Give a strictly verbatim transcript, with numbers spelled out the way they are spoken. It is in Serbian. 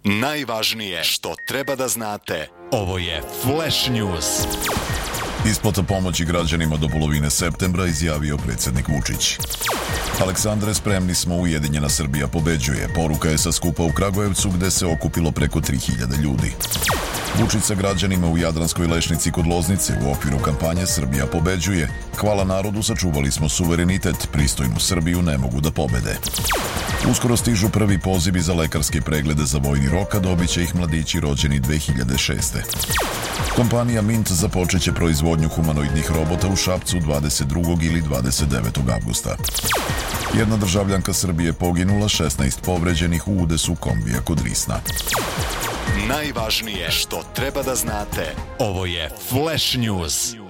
Najvažnije što treba da znate. Ovo je Flash News. Isplata pomoći građanima do polovine septembra, izjavio predsjednik Vučić. Aleksandre, spremni smo, Ujedinjena Srbija pobeđuje. Poruka je sa skupa u Kragujevcu gde se okupilo preko tri hiljade ljudi. Vučić sa građanima u Jadranskoj Lešnici kod Loznice u okviru kampanje Srbija pobeđuje. Hvala narodu, sačuvali smo suverenitet, pristojnu Srbiju ne mogu da pobede. Uskoro stižu prvi pozivi za lekarske preglede za vojni rok, a dobit će ih mladići rođeni dve hiljade šeste. Kompanija Mint započeće proizvodnju humanoidnih robota u Šapcu dvadeset drugog ili dvadeset devetog avgusta. Jedna državljanka Srbije poginula, šesnaest povređenih u udesu kombija kod Risna. Najvažnije što treba da znate. Ovo je Flash News.